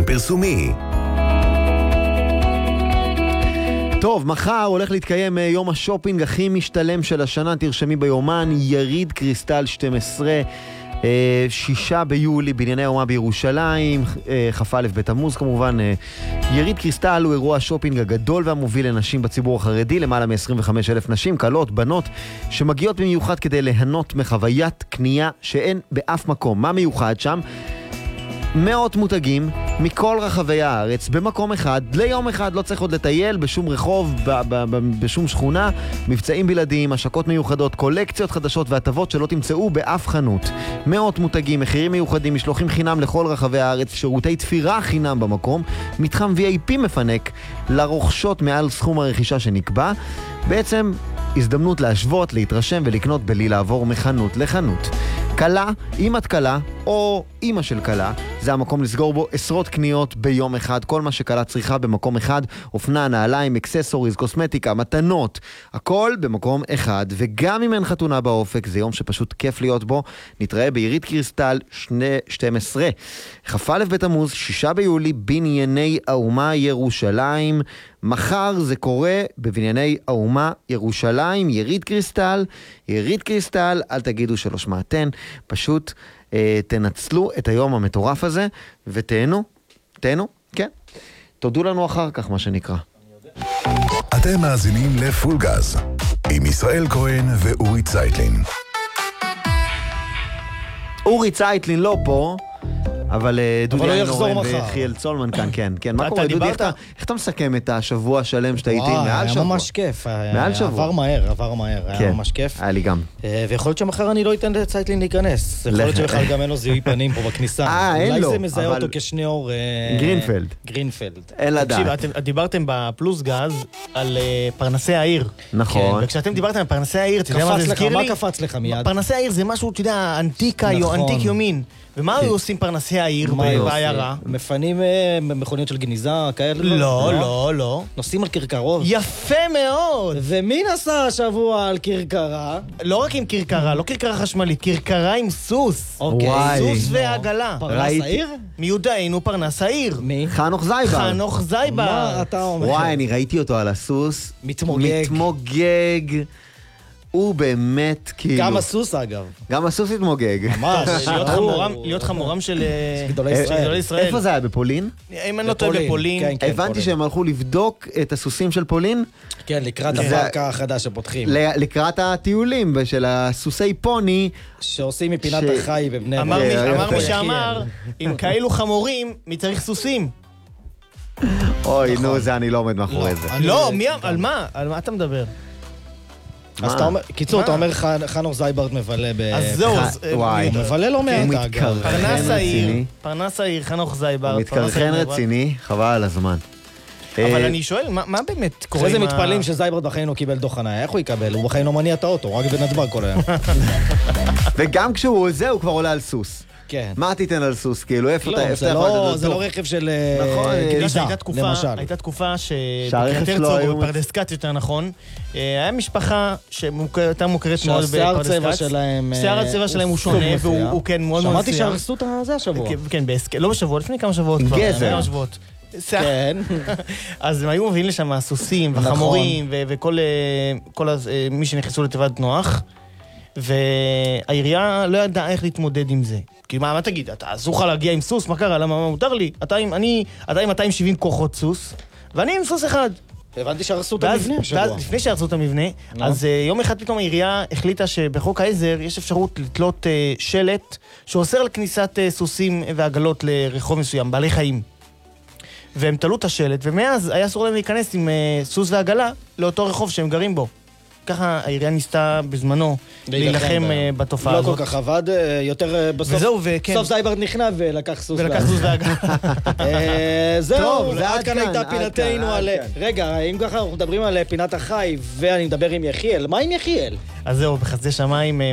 הפרסומי. טוב, מחר הולך להתקיים יום השופינג הכי משתלם של השנה, תרשמי ביומן, יריד קריסטל 12, 6 ביולי בנייני האומה בירושלים, כ"א בתמוז כמובן. יריד קריסטל הוא אירוע השופינג הגדול והמוביל לנשים בציבור החרדי, למעלה מ-25,000 נשים, קלות, בנות, שמגיעות במיוחד כדי ליהנות מחוויית קנייה שאין באף מקום. מה מיוחד שם? מאות מותגים מכל רחבי הארץ במקום אחד, ליום אחד, לא צריך עוד לטייל בשום רחוב, בשום שכונה, מבצעים בלעדיים, השקות מיוחדות, קולקציות חדשות והטבות שלא תמצאו באף חנות. מאות מותגים, מחירים מיוחדים, משלוחים חינם לכל רחבי הארץ, שירותי תפירה חינם במקום, מתחם VIP מפנק לרוכשות מעל סכום הרכישה שנקבע. בעצם הזדמנות להשוות, להתרשם ולקנות בלי לעבור מחנות לחנות. קלה, אימת קלה או אימא של קלה, זה המקום לסגור בו עשרות קניות ביום אחד, כל מה שקלה צריכה במקום אחד, אופנה, נעליים, אקססוריז, קוסמטיקה, מתנות, הכל במקום אחד. וגם אם אין חתונה באופק, זה יום שפשוט כיף להיות בו. נתראה ביריד קריסטל 12, כ"א בתמוז, 6 ביולי, בנייני האומה ירושלים. מחר זה קורה בבנייני האומה ירושלים, יריד קריסטל, יריד קריסטל, אל תגידו שלא שמעתן, פשוט תנצלו את היום המטורף הזה ותהנו, תהנו, כן. תודו לנו אחר כך, מה שנקרא. אתם מאזינים לפול גז עם ישראל כהן ואורי צייטלין. אורי צייטלין לא פה, אבל דודי איינורן וחיאל צולמן כאן, כן, כן. מה קורה, דודי? איך אתה מסכם את השבוע השלם שאתה איתי? מעל שבוע. היה ממש כיף. מעל שבוע. עבר מהר, היה ממש כיף. היה לי גם. ויכול להיות שמחר אני לא אתן לצייטלין להיכנס. יכול להיות שבכלל גם אין לו זיהוי פנים פה בכניסה. אין לו. אולי זה מזהה אותו כשניאור... גרינפלד. אין לדעת. תקשיב, דיברתם בפלוס גז על פרנסי העיר. נכון. וכשאתם דיברתם על פרנסי העיר, אתה יודע מה זה הזכיר לי? מה קפץ לך מיד? פרנסי העיר זה משהו, אתה יודע, ענתיק יומין. ומה היו עושים פרנסי העיר בעיירה? מפנים מכוניות של גניזה, כאלה? לא. נוסעים על כרכרות? יפה מאוד! ומי נסע השבוע על כרכרה? לא רק עם כרכרה, לא כרכרה חשמלית, כרכרה עם סוס. וואי. סוס ועגלה. פרנס העיר? מיודענו פרנס העיר. מי? חנוך זייבר. חנוך זייבר. מה אתה אומר? וואי, אני ראיתי אותו על הסוס. מתמוגג. הוא באמת כאילו... גם הסוס אגב. גם הסוס התמוגג. ממש. להיות חמורם של גדולי ישראל. איפה זה היה? בפולין? אם אני לא טועה בפולין. הבנתי שהם הלכו לבדוק את הסוסים של פולין. כן, לקראת הפארק החדש שפותחים. לקראת הטיולים של הסוסי פוני. שעושים מפינת החי בבני... אמר מי שאמר, עם כאלו חמורים, מי צריך סוסים? אוי, נו, זה אני לא עומד מאחורי זה. לא, על מה? על מה אתה מדבר? אז אתה אומר, קיצור, אתה אומר חנוך זייברט מבלה ב... אז זהו, וואי. הוא מבלה לא מעט, אגב. פרנס העיר, חנוך זייברט. הוא מתקרחן רציני, חבל על הזמן. אבל אני שואל, מה באמת קורה עם איזה מתפעלים שזייברט בחיים לא קיבל דוח חניה? איך הוא יקבל? הוא בחיים לא מניע את האוטו, רק בנתב"ג כל היום. וגם כשהוא זה, הוא כבר עולה על סוס. כן. מה תיתן על סוס? כאילו, איפה אתה יכול לדעת? זה לא רכב של גלידה, למשל. הייתה תקופה שבקריית הרצוג, או בפרדסקת יותר נכון, היה משפחה שהייתה מוכרת מאוד בפרדסקת. שיער הצבע שלהם הוא שונה, והוא כן מאוד מאוד שמעתי שהרסו את זה השבוע. כן, לא בשבוע, לפני כמה שבועות כבר. גזר. כן. אז הם היו מביאים לשם סוסים וחמורים וכל מי שנכנסו לתיבת נוח, והעירייה לא ידעה איך להתמודד עם זה. כי מה תגיד? אתה אסור לך להגיע עם סוס? מה קרה? למה מותר לי? אתה עם 270 כוחות סוס, ואני עם סוס אחד. הבנתי שהרסו את המבנה השבוע. לפני שהרסו את המבנה, אז יום אחד פתאום העירייה החליטה שבחוק העזר יש אפשרות לתלות שלט שאוסר על כניסת סוסים ועגלות לרחוב מסוים, בעלי חיים. והם תלו את השלט, ומאז היה אסור להם להיכנס עם סוס ועגלה לאותו רחוב שהם גרים בו. ככה העירייה ניסתה בזמנו להילחם בתופעה הזאת. לא כל כך עבד, יותר בסוף. וזהו, וכן. סוף זייברט נכנע ולקח סוס והגה. זהו, ועד כאן הייתה פינתנו על... רגע, אם ככה אנחנו מדברים על פינת החי, ואני מדבר עם יחיאל, מה עם יחיאל? אז זהו, בחסדי שמיים